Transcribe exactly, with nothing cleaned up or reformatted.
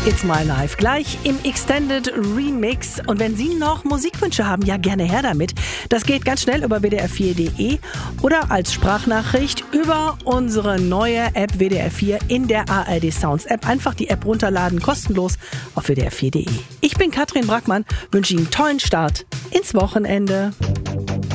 It's My Life gleich im Extended Remix. Und wenn Sie noch Musikwünsche haben, ja gerne her damit. Das geht ganz schnell über w d r vier punkt d e oder als Sprachnachricht über unsere neue App W D R vier in der A R D Sounds App. Einfach die App runterladen, kostenlos auf w d r vier punkt d e. Ich bin Katrin Brackmann, wünsche Ihnen einen tollen Start ins Wochenende.